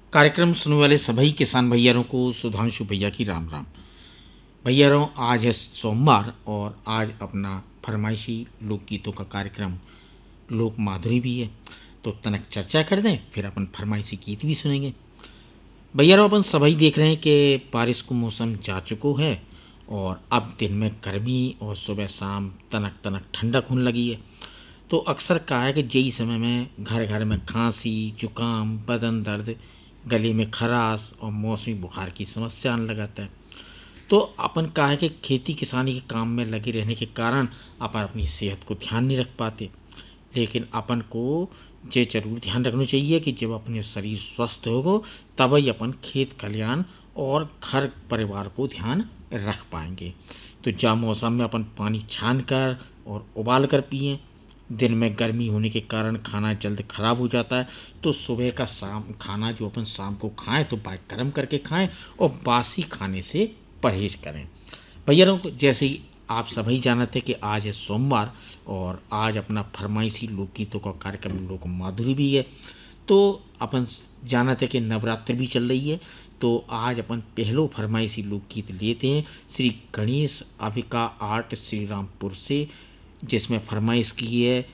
कार्यक्रम सुनने वाले सभी किसान भैयारों को सुधांशु भैया की राम राम। भैयारों, आज है सोमवार और आज अपना फरमाइशी लोकगीतों का कार्यक्रम लोक माधुरी भी है। तो तनक चर्चा कर दें, फिर अपन फरमाइशी गीत भी सुनेंगे। भैयारों, अपन सभी देख रहे हैं कि बारिश को मौसम जा चुको है और अब दिन में गर्मी और सुबह शाम तनक तनक ठंडक होने लगी है। तो अक्सर कहा है कि यही समय में घर घर में खांसी, जुकाम, बदन दर्द, गले में खराश और मौसमी बुखार की समस्या आने लगाता है। तो अपन कहा है कि खेती किसानी के काम में लगे रहने के कारण अपन अपनी सेहत को ध्यान नहीं रख पाते। लेकिन अपन को ये जरूर ध्यान रखना चाहिए कि जब अपने शरीर स्वस्थ होगो तभी अपन खेत खलियान और घर परिवार को ध्यान रख पाएंगे। तो जा मौसम में अपन पानी छान कर और उबाल कर पिएं। दिन में गर्मी होने के कारण खाना जल्द खराब हो जाता है, तो सुबह का शाम खाना जो अपन शाम को खाएं तो गर्म करके खाएं और बासी खाने से परहेज करें। भैया, जैसे ही आप सभी जानते हैं कि आज है सोमवार और आज अपना फरमाइशी लोकगीतों का कार्यक्रम लोक माधुरी भी है। तो अपन जानते हैं कि नवरात्रि भी चल रही है। तो आज अपन पहलो फरमाइशी लोकगीत लेते हैं श्री गणेश अविका आर्ट श्री रामपुर से, जिसमें फरमाइश की है